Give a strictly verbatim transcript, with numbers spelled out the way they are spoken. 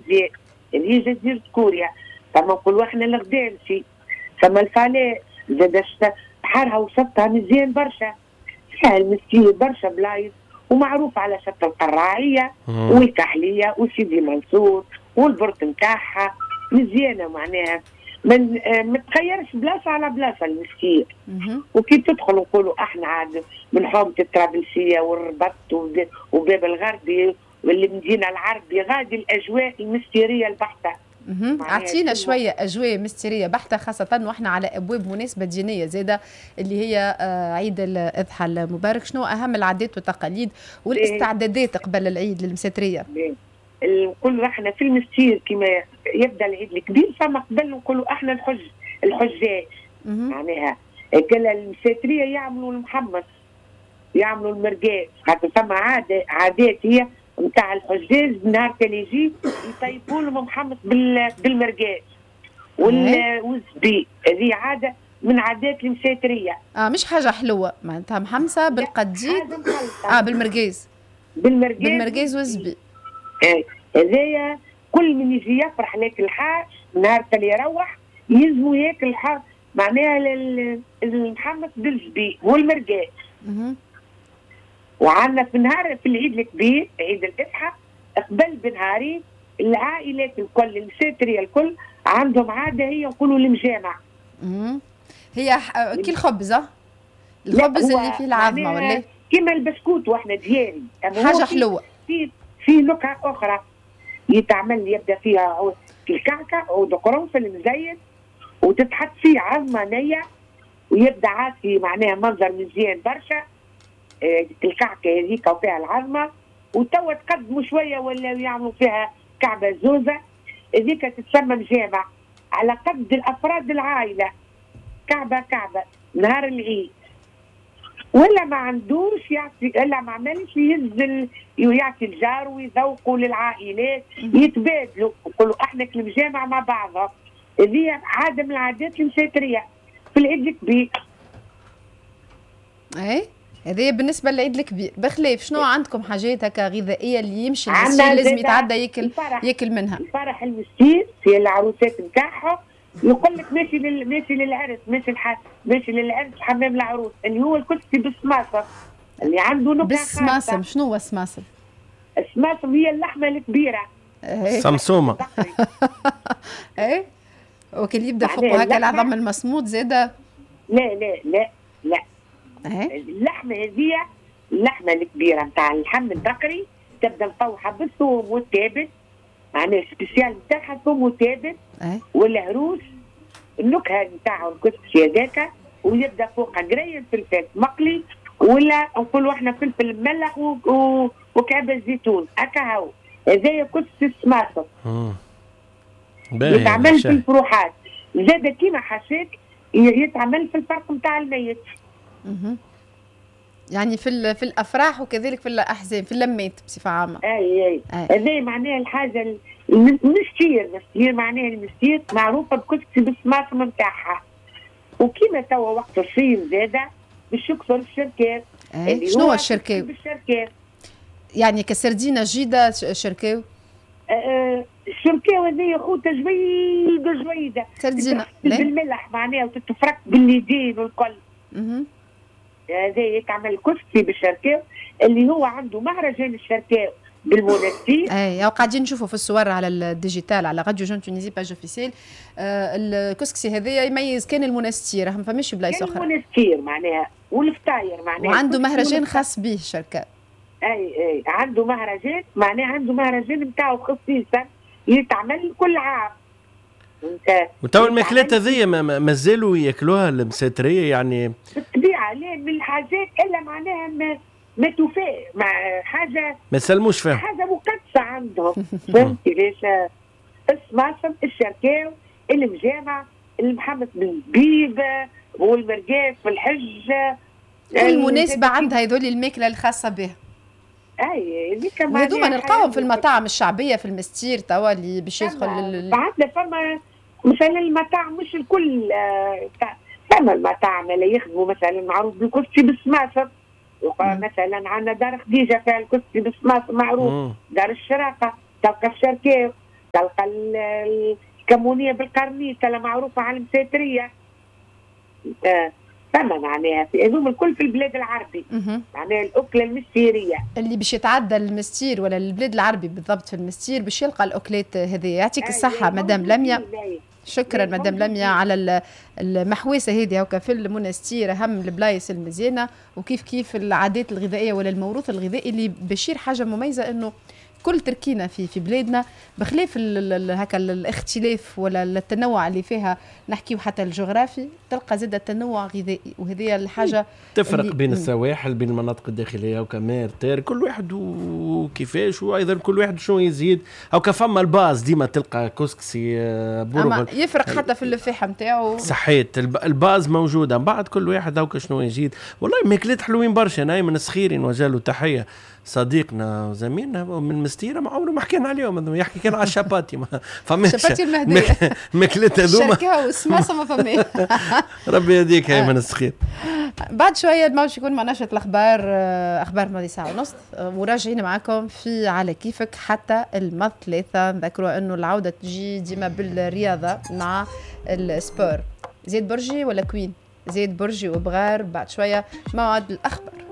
مزيان اللي هي جزيرة كوريا. ثم نقولوا احنا الغدانسي، ثم الفلاة زاد بحرها وشطها مزيان برشا، فيها المسكين برشا بلايص ومعروف على شط القراعية والكحلية وسيدي منصور والبرد نتاعها مزيانة معناها من آه ما تغيرش بلاصة على بلاصة المسكين. وكي تدخل نقولوا احنا عاد من حومة الطرابلسية والربط وباب الغربي والمدينة العربي غادي الأجواء المستيرية البحتة. اعطينا شويه اجواء مستيريه بحته خاصه واحنا على ابواب مناسبه دينيه زاده اللي هي عيد الاضحى المبارك. شنو اهم العادات والتقاليد والاستعدادات قبل العيد للمساتريه؟ نقولوا احنا في المستير كما يبدا العيد الكبير فما قبل نقولوا احنا الحج الحجاج معناها كلا المساتريه يعملوا المحمص يعملوا المرقاس خاطر فما عاده عادات هي نتاع الحجاج نهار اللي يجي يطيبوا لهم محمص بالمرقاش والزبيب. هذه عاده من عادات المساتريه. اه مش حاجه حلوه معناتها محمصه بالقديد. اه بالمرقاز بالمرقاز بالمرقاز والزبيب. اي هذايا كل من يجي يفرح لك الحاج نهار اللي يروح يلزموا ياكل الحاج معناها المحمص بالزبيب والمرقاش. وعندنا في نهار في العيد الكبير عيد الاضحى قبل بنهارين العائلات الكل المساتريه الكل عندهم عاده هي يقولوا المجامع. امم هي كي الخبز الخبز اللي فيه العظمه ولا كيما البسكوت واحنا دياري حاجه حلوه. في في نكهه اخرى يتعمل يبدا فيها الكعكه عود قرنفل مزيت وتتحط فيه عظمه نيه ويبدا عاسي معناها منظر مزيان برشا. الكعكه هذيك وفيها العظمه وتوا تقدموا شويه ولا يعملوا فيها كعبه زوزه هذيك تتسمى مجامع على قد الافراد العائله كعبه كعبه نهار العيد. ولا ما عندوش يعطي الا ما عملش ينزل يعطي الجار ويذوقوا للعائلات يتبادلوا يقولوا احنا المجامع مع بعضها. هذه عاده من العادات المساتريه في العيد الكبير. اي هذه بالنسبه للعيد الكبير. بخلاف شنو عندكم حاجات هكا غذائيه اللي يمشي المسكين لازم يتعدى ياكل ياكل منها؟ الفرح المسكين في العروسات نتاعها يقول لك ماشي لل... ماشي للعرس ماشي الح... ماشي للعرس حمام العروس اللي هو الكسكسي بالسماسم اللي عنده نكهه بالسماسم. شنو هو السماسم؟ السماسم هي اللحمه الكبيره سمسومه. ايه وكل يبدا فوق هكا العظم المصمود زاده. لا لا لا لا اللحمه هذه اللحمه الكبيره نتاع اللحم البقري تبدا مطوحه بالثوم والتابل معناها السبيسيال نتاعها ثوم وتابل والهروس النكهه نتاعو الكسكسي هذاك ويبدا فوق قرية فلفل مقلي ولا نقولوا احنا فلفل مملح وكعبه زيتون هكا هو هذايا كسكسي السماسم يتعمل في الفروحات زاد كيما حشاك يتعمل في الفرق نتاع الميت. اها يعني في في الافراح وكذلك في الاحزان في اللمات بصفه عامه. اي اي هذا معناها الحاجه المستير المستير معناها المستير معروفه بكسكسي بالسماسم نتاعها. وكيما توا وقت الصيف زاده باش يكثر الشركات. اي شنو هو الشركاو؟ بالشركات يعني كسردينه جيده شركاو. آه الشركاو هذه خوته جويده جويده سردينه بالملح معناها وتتفرك باليدين والكل. اها هذا يتعمل كسكسي بالشركاو اللي هو عنده مهرجان الشركاو بالمنستير. اي وقاعدين نشوفوا في الصور على الديجيتال على راديو جون تونيزي باج اوفيسيال. آه الكسكسي هذا يميز كان المنستير ما فماش بلايص اخرى. كان المنستير معناها والفطاير معناها وعنده مهرجان خاص به الشركاو. اي اي عنده مهرجان معناها عنده مهرجان نتاعو خصيصا يتعمل كل عام. وتو الماكلات هذيا مازالوا ياكلوها المساتريه يعني بالطبيعه لا من الحاجات الا معناها ما ما توفى مع حاجه ما سلموش فيها حاجه مقدسه عندهم. فهمتي ليش؟ السماسم الشركاو المجامع المحمص بالزبيب والمرقاس في الحج كل مناسبه عندها هذول الماكله الخاصه بها. اي هذيك هذوما نلقاهم في المطاعم الشعبيه في المستير توا اللي باش يدخل بعدنا فما مثلا المطاعم مش الكل فما المطاعم اللي يخدموا مثلا معروف بالكسكسي بالسماسم. مثلا عندنا دار خديجه فيها الكسكسي بالسماسم معروف. دار الشراقه تلقى الشركاو تلقى الكمونيه بالقرنيطه اللي معروفه على المساتريه. آه. فما معناها في هذوم الكل في البلاد العربي. معناها الاكله المستيريه اللي باش يتعدى المستير ولا البلاد العربي بالضبط في المستير باش يلقى الاكلات هذه. يعطيك الصحه مدام لميا. شكرا مدام لميا على المحوسه هذه هكا في المنستير، اهم البلايص المزيانه وكيف كيف العادات الغذائيه ولا الموروث الغذائي اللي بشير حاجه مميزه انه كل تركينا في في بلادنا بخلاف هكا الاختلاف ولا التنوع اللي فيها نحكيو حتى الجغرافي، تلقى زاد التنوع غذائي وهذه الحاجه تفرق بين السواحل بين المناطق الداخليه وكمار تير كل واحد وكيفاش، وايضا كل واحد شنو يزيد او كفما الباز ديما تلقى كسكسي برغل يفرق حتى في اللفاحه نتاعو صحيت الباز موجوده، من بعد كل واحد هاكا شنو يزيد. والله ماكلات حلوين برشا. انا من السخيرين وجاله تحيه صديقنا وزميلنا من مستيره ما عمره ما حكينا عليهم، يحكي كان على الشاباتي ما فماش شاباتي المهديه ماكلات هذوما شركه وسماسه ما فما ربي يهديك يا من السخير. بعد شويه الموش يكون مع نشره الاخبار، اخبار ماضي ساعه ونص، وراجعين معاكم في على كيفك حتى الثلاثه. نذكروا انه العوده تجي ديما بالرياضه مع السبور. زيد برجي ولا كوين؟ زيد برجي وبغار. بعد شويه موعد الاخبار.